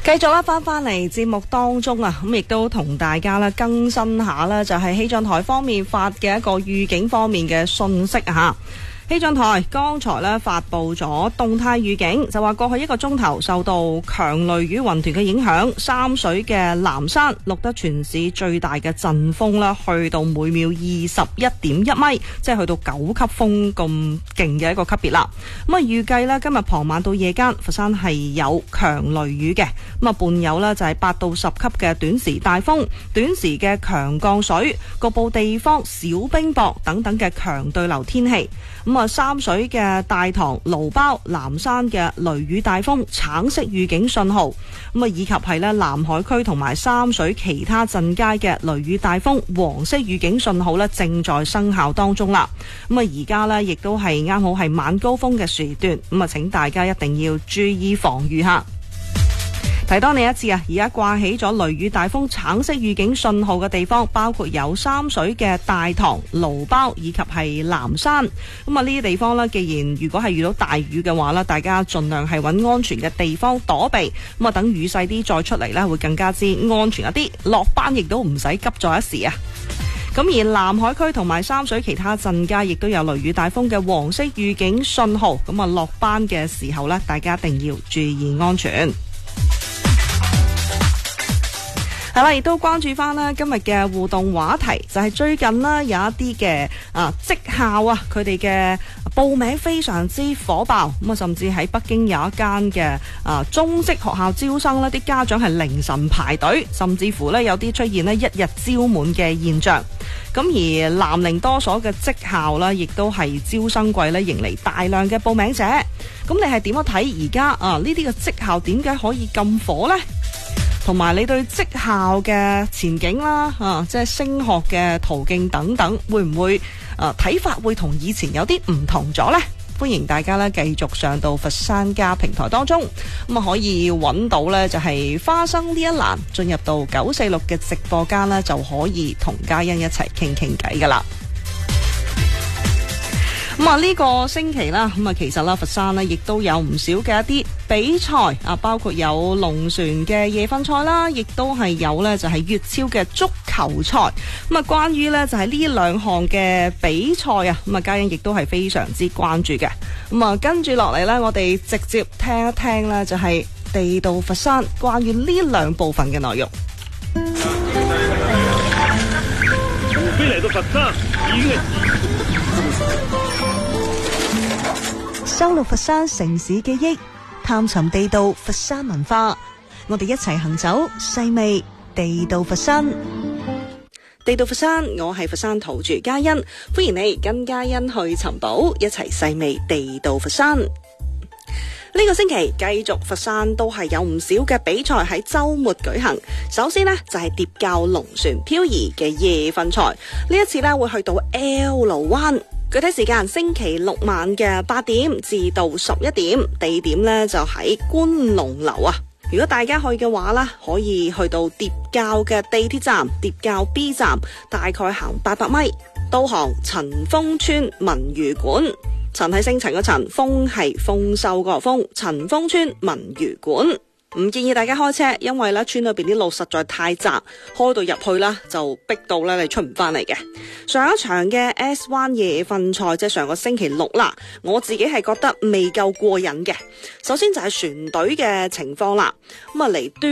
繼續啦，翻嚟節目當中啊，咁亦都同大家啦更新下啦，就係氣象台方面發嘅一個預警方面嘅信息啊。氣象台剛才咧發布咗動態預警，就話過去1個鐘頭受到強雷雨雲團嘅影響，三水嘅南山錄得全市最大嘅陣風啦，去到每秒21.1米，即係去到9級風咁勁嘅一個級別啦。咁啊預計咧今日傍晚到夜間，佛山係有強雷雨嘅，咁啊伴有咧就係8到10級嘅短時大風、短時嘅強降水，局部地方小冰雹等等嘅強對流天氣。咁啊，三水嘅大棠、蘆苞、南山嘅雷雨大風橙色預警信號，咁啊以及係咧南海區同埋三水其他鎮街嘅雷雨大風黃色預警信號咧正在生效當中啦。咁啊而家咧亦都係啱好係晚高峰嘅時段，咁啊請大家一定要注意防禦下。提多你一次啊！而家掛起咗雷雨大風橙色預警信號嘅地方，包括有三水嘅大棠、蘆苞以及係南山。咁啊呢啲地方呢，既然如果係遇到大雨嘅話呢，大家盡量係揾安全嘅地方躲避。咁啊等雨細啲再出嚟呢，會更加之安全一啲。落班亦都唔使急咗一時啊！咁而南海區同埋三水其他鎮街亦都有雷雨大風嘅黃色預警信號。咁啊落班嘅時候呢，大家一定要注意安全。係啦，亦都關注翻啦今日嘅互動話題，就係最近啦有一啲嘅職校啊，佢哋嘅報名非常之火爆，咁啊甚至喺北京有一間嘅中職學校招生呢，啲家長係凌晨排隊，甚至乎呢有啲出現呢一日招滿嘅現象。咁而南寧多所嘅職校呢，亦都係招生季呢迎嚟大量嘅報名者。咁你係點樣睇而家呢啲嘅職校點解可以咁火呢？同埋你對職校嘅前景啦，即係升學嘅途徑等等，會唔會睇法會同以前有啲唔同咗呢？歡迎大家咧繼續上到佛山家平台當中，咁啊可以揾到呢就係花生呢一欄，進入到946嘅直播間呢，就可以同嘉欣一齊傾傾偈噶啦。咁啊呢個星期啦，咁啊其實啦佛山呢亦都有唔少嘅一啲比賽啊，包括有龍船嘅夜訓賽啦，亦都係有呢就係粵超嘅足球賽。咁啊關於呢就係呢兩項嘅比賽啊，咁啊嘉欣亦都係非常之關注嘅。咁啊跟住落嚟呢，我哋直接聽一聽呢就係地道佛山關於呢兩部分嘅內容。 飛嚟到佛山已經係收錄佛山城市記憶，探尋地道佛山文化，我哋一齊行走細味地道佛山。地道佛山，我係佛山土著嘉欣，歡迎你跟嘉欣去尋寶，一齊細味地道佛山。呢個星期繼續佛山都係有唔少嘅比賽喺周末舉行。首先呢，就係疊滘龍船漂移嘅夜訓賽，呢一次呢會去到 L 路灣。具體時間星期六晚嘅8點至到11點，地點呢就喺觀龍樓啊。如果大家去嘅話呢，可以去到疊滘嘅地鐵站疊滘 B 站，大概行800米，導航陳豐村文娛館。陳係姓陳個陳，豐係豐收個豐，陳豐村文娛館。唔建議大家開車，因為咧村裏邊啲路實在太窄，開到入去啦就逼到咧你出唔翻嚟嘅。上一場嘅 S 灣夜訓賽即係上個星期六啦，我自己係覺得未夠過癮嘅。首先就係船隊嘅情況啦，咁啊嚟